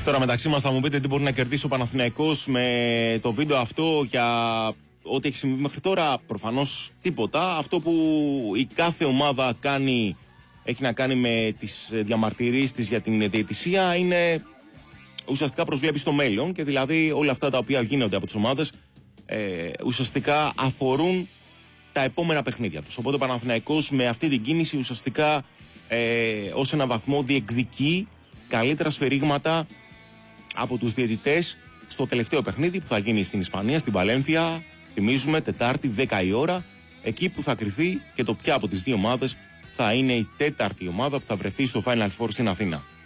Τώρα μεταξύ μας θα μου πείτε τι μπορεί να κερδίσει ο Παναθηναϊκός με το βίντεο αυτό για ό,τι έχει συμβεί μέχρι τώρα. Προφανώς τίποτα. Αυτό που η κάθε ομάδα κάνει, έχει να κάνει με τις διαμαρτυρίες της για την διαιτησία, είναι ουσιαστικά προσβλέπει στο μέλλον, και δηλαδή όλα αυτά τα οποία γίνονται από τις ομάδες ουσιαστικά αφορούν τα επόμενα παιχνίδια τους. Οπότε ο Παναθηναϊκός με αυτή την κίνηση ουσιαστικά ως ένα βαθμό διεκδικεί καλύτερα σφαιρίγματα από τους διαιτητές στο τελευταίο παιχνίδι που θα γίνει στην Ισπανία, στην Βαλένθια. Θυμίζουμε, Τετάρτη 10 η ώρα, εκεί που θα κριθεί και το ποια από τις δύο ομάδες θα είναι η τέταρτη ομάδα που θα βρεθεί στο Final Four στην Αθήνα.